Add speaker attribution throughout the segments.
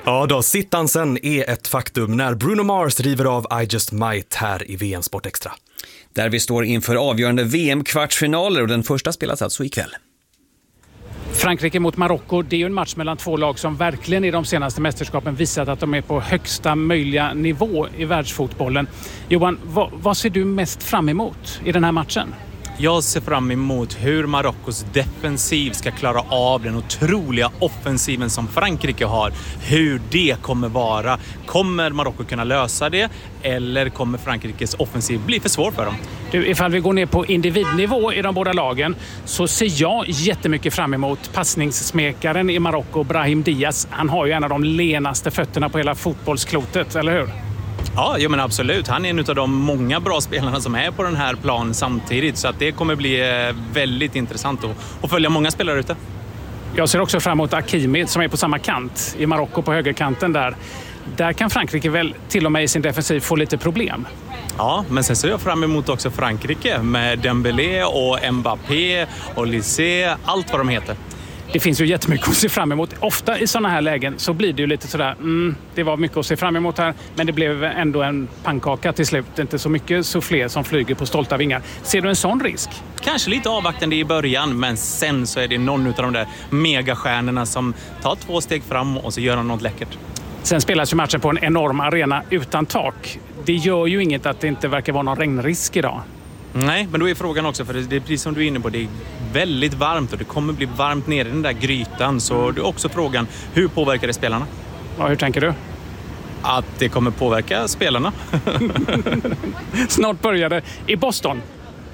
Speaker 1: Ja då, sittansen är ett faktum när Bruno Mars river av I Just Might här i VM Sport Extra.
Speaker 2: Där vi står inför avgörande VM-kvartsfinaler och den första spelas alltså ikväll.
Speaker 3: Frankrike mot Marocko, det är ju en match mellan två lag som verkligen i de senaste mästerskapen visat att de är på högsta möjliga nivå i världsfotbollen. Johan, vad ser du mest fram emot i den här matchen?
Speaker 4: Jag ser fram emot hur Marockos defensiv ska klara av den otroliga offensiven som Frankrike har. Hur det kommer vara. Kommer Marocko kunna lösa det eller kommer Frankrikes offensiv bli för svår för dem?
Speaker 3: Du, ifall vi går ner på individnivå i de båda lagen så ser jag jättemycket fram emot passningssmekaren i Marocko, Brahim Diaz. Han har ju en av de lenaste fötterna på hela fotbollsklotet, eller hur?
Speaker 4: Ja, men absolut. Han är en av de många bra spelarna som är på den här planen samtidigt. Så att det kommer bli väldigt intressant att följa många spelare ute.
Speaker 3: Jag ser också fram emot Hakimi som är på samma kant i Marocko på högerkanten där. Där kan Frankrike väl till och med i sin defensiv få lite problem.
Speaker 4: Ja, men sen ser jag fram emot också Frankrike med Dembélé och Mbappé och Lissé, allt vad de heter.
Speaker 3: Det finns ju jättemycket att se fram emot. Ofta i sådana här lägen så blir det ju lite sådär, det var mycket att se fram emot här, men det blev ändå en pannkaka till slut. Inte så mycket soufflé som flyger på stolta vingar. Ser du en sån risk?
Speaker 4: Kanske lite avvaktande i början, men sen så är det någon av de där megastjärnorna som tar 2 steg fram och så gör de något läckert.
Speaker 3: Sen spelas ju matchen på en enorm arena utan tak. Det gör ju inget att det inte verkar vara någon regnrisk idag.
Speaker 4: Nej, men då är frågan också, för det är precis som du är inne på, det är väldigt varmt och det kommer bli varmt nere i den där grytan. Så det är också frågan, hur påverkar det spelarna?
Speaker 3: Ja, hur tänker du?
Speaker 4: Att det kommer påverka spelarna.
Speaker 3: Snart börjar det i Boston.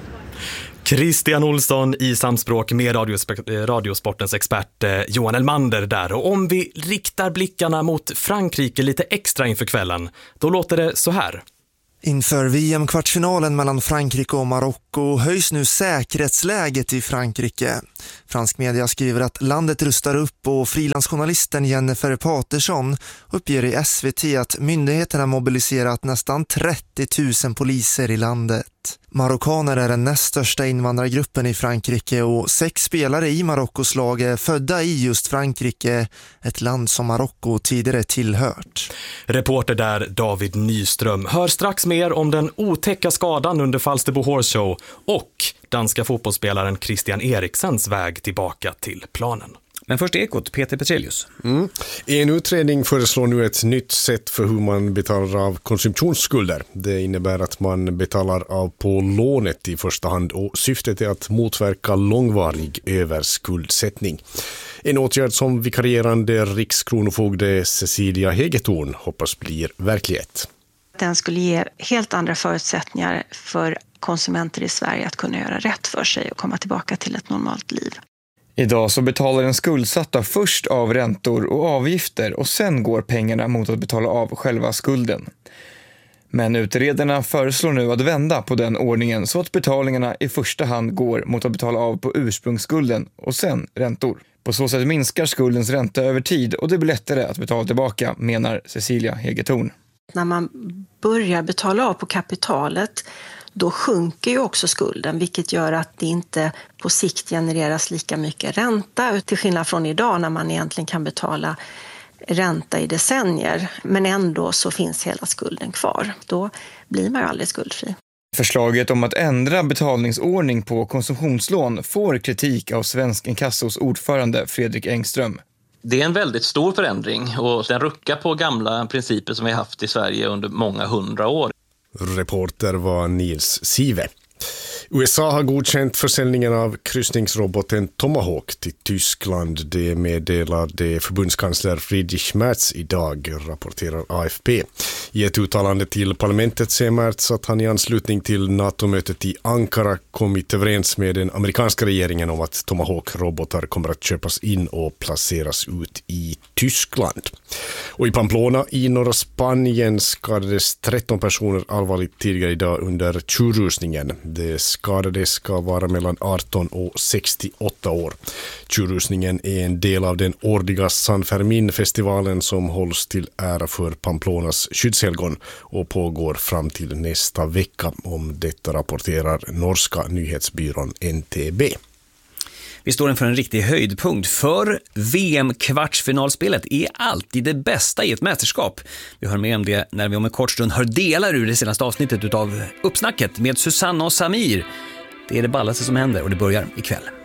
Speaker 1: Christian Olsson i samspråk med radiosportens expert Johan Elmander där. Och om vi riktar blickarna mot Frankrike lite extra inför kvällen, då låter det så här.
Speaker 5: Inför VM-kvartsfinalen mellan Frankrike och Marocko höjs nu säkerhetsläget i Frankrike. Fransk media skriver att landet rustar upp och frilansjournalisten Jennifer Paterson uppger i SVT att myndigheterna mobiliserat nästan 30 000 poliser i landet. Marockaner är den näst största invandrargruppen i Frankrike och 6 spelare i Marockos lag är födda i just Frankrike, ett land som Marocko tidigare tillhört.
Speaker 1: Reporter där David Nyström hör strax mer om den otäcka skadan under Falsterbo Horse Show och danska fotbollsspelaren Christian Eriksens väg tillbaka till planen.
Speaker 2: Men först Ekot, Peter Petrelius.
Speaker 6: En utredning föreslår nu ett nytt sätt för hur man betalar av konsumtionsskulder. Det innebär att man betalar av på lånet i första hand och syftet är att motverka långvarig överskuldsättning. En åtgärd som vikarierande rikskronofogde Cecilia Hegetorn hoppas blir verklighet.
Speaker 7: Den skulle ge helt andra förutsättningar för konsumenter i Sverige att kunna göra rätt för sig och komma tillbaka till ett normalt liv.
Speaker 8: Idag så betalar den skuldsatta först av räntor och avgifter och sen går pengarna mot att betala av själva skulden. Men utredarna föreslår nu att vända på den ordningen så att betalningarna i första hand går mot att betala av på ursprungsskulden och sen räntor. På så sätt minskar skuldens ränta över tid och det blir lättare att betala tillbaka, menar Cecilia Hegetorn.
Speaker 7: När man börjar betala av på kapitalet, då sjunker ju också skulden, vilket gör att det inte på sikt genereras lika mycket ränta, till skillnad från idag när man egentligen kan betala ränta i decennier, men ändå så finns hela skulden kvar. Då blir man ju aldrig skuldfri.
Speaker 8: Förslaget om att ändra betalningsordning på konsumtionslån får kritik av Svensk Inkassos ordförande Fredrik Engström.
Speaker 9: Det är en väldigt stor förändring och den ruckar på gamla principer som vi har haft i Sverige under många 100 år.
Speaker 6: Reporter var Nils Sive. USA har godkänt försäljningen av kryssningsroboten Tomahawk till Tyskland. Det meddelade förbundskansler Friedrich Merz idag, rapporterar AFP. I ett uttalande till parlamentet säger Merz att han i anslutning till NATO-mötet i Ankara kommit överens med den amerikanska regeringen om att Tomahawk-robotar kommer att köpas in och placeras ut i Tyskland. Och i Pamplona i norra Spanien skadades 13 personer allvarligt tidigare idag under tjurrusningen. Det skadade ska vara mellan 18 och 68 år. Tjurrusningen är en del av den årliga San Fermin-festivalen som hålls till ära för Pamplonas skyddshelgon och pågår fram till nästa vecka. Om detta rapporterar norska nyhetsbyrån NTB.
Speaker 2: Vi står inför en riktig höjdpunkt, för VM-kvartsfinalspelet är alltid det bästa i ett mästerskap. Vi hör mer om det när vi om en kort stund hör delar ur det senaste avsnittet av Uppsnacket med Susanne och Samir. Det är det ballaste som händer och det börjar ikväll.